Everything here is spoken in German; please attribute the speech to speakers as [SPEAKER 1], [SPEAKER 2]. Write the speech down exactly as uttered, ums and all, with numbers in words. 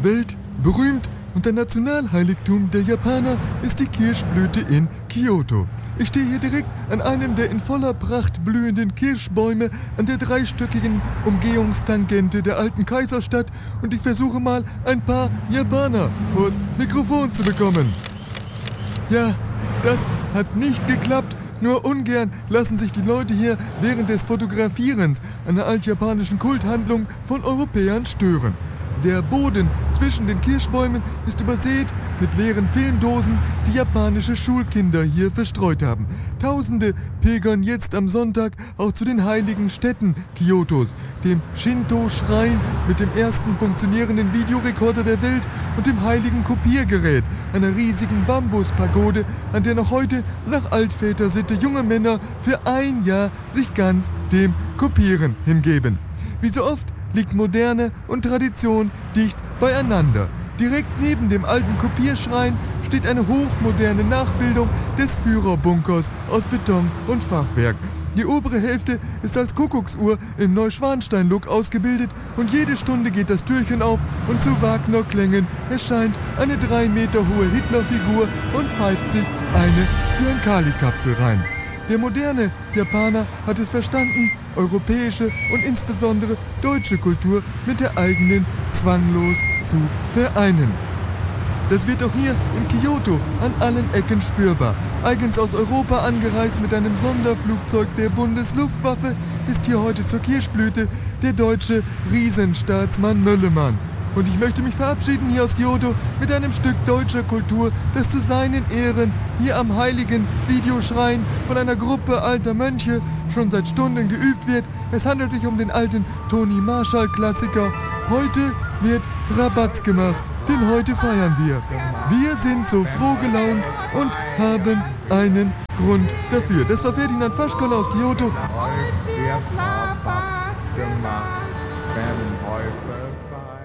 [SPEAKER 1] Weltberühmt und ein Nationalheiligtum der Japaner ist die Kirschblüte in Kyoto. Ich stehe hier direkt an einem der in voller Pracht blühenden Kirschbäume an der dreistöckigen Umgehungstangente der alten Kaiserstadt und ich versuche mal ein paar Japaner vors Mikrofon zu bekommen. Ja, das hat nicht geklappt. Nur ungern lassen sich die Leute hier während des Fotografierens einer altjapanischen Kulthandlung von Europäern stören. Der Boden zwischen den Kirschbäumen ist übersät mit leeren Filmdosen, die japanische Schulkinder hier verstreut haben. Tausende pilgern jetzt am Sonntag auch zu den heiligen Stätten Kyotos, dem Shinto-Schrein mit dem ersten funktionierenden Videorekorder der Welt und dem heiligen Kopiergerät, einer riesigen Bambuspagode, an der noch heute nach Altvätersitte junge Männer für ein Jahr sich ganz dem Kopieren hingeben. Wie so oft liegt Moderne und Tradition dicht beieinander. Direkt neben dem alten Kopierschrein steht eine hochmoderne Nachbildung des Führerbunkers aus Beton und Fachwerk. Die obere Hälfte ist als Kuckucksuhr im Neuschwanstein-Look ausgebildet und jede Stunde geht das Türchen auf und zu Wagner-Klängen erscheint eine drei Meter hohe Hitlerfigur und pfeift sich eine Zyankali-Kapsel rein. Der moderne Japaner hat es verstanden, europäische und insbesondere deutsche Kultur mit der eigenen zwanglos zu vereinen. Das wird auch hier in Kyoto an allen Ecken spürbar. Eigens aus Europa angereist mit einem Sonderflugzeug der Bundesluftwaffe ist hier heute zur Kirschblüte der deutsche Riesenstaatsmann Möllemann. Und ich möchte mich verabschieden hier aus Kyoto mit einem Stück deutscher Kultur, das zu seinen Ehren hier am heiligen Videoschrein von einer Gruppe alter Mönche schon seit Stunden geübt wird. Es handelt sich um den alten Toni Marshall-Klassiker. Heute wird Rabatz gemacht, denn heute feiern wir. Wir sind so froh gelaunt und haben einen Grund dafür. Das war Ferdinand Faschkoll aus Kyoto.
[SPEAKER 2] Heute wird Rabatz gemacht, denn heute